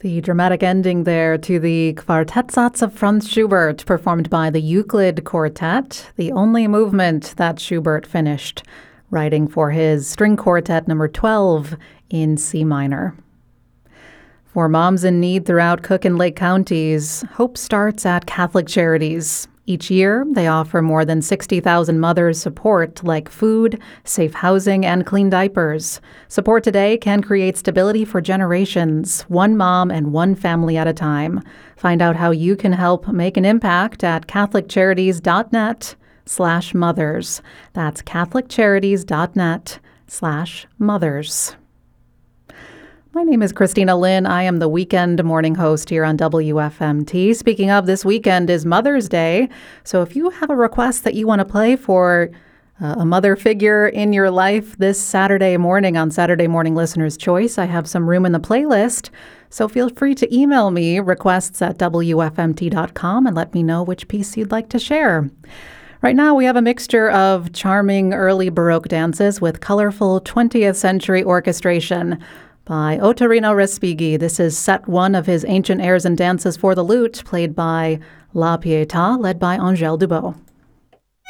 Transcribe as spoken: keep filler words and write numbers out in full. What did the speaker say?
The dramatic ending there to the Quartettsatz of Franz Schubert, performed by the Euclid Quartet, the only movement that Schubert finished, writing for his string quartet number twelve in C minor. For moms in need throughout Cook and Lake counties, hope starts at Catholic Charities. Each year, they offer more than sixty thousand mothers support like food, safe housing, and clean diapers. Support today can create stability for generations, one mom and one family at a time. Find out how you can help make an impact at catholiccharities.net slash mothers. That's catholiccharities.net slash mothers. My name is Christina Lynn. I am the weekend morning host here on W F M T. Speaking of, this weekend is Mother's Day. So if you have a request that you want to play for uh, a mother figure in your life this Saturday morning on Saturday Morning Listener's Choice, I have some room in the playlist. So feel free to email me requests at W F M T dot com and let me know which piece you'd like to share. Right now, we have a mixture of charming early Baroque dances with colorful twentieth century orchestration by Ottorino Respighi. This is set one of his Ancient Airs and Dances for the Lute, played by La Pietà, led by Angèle Dubot.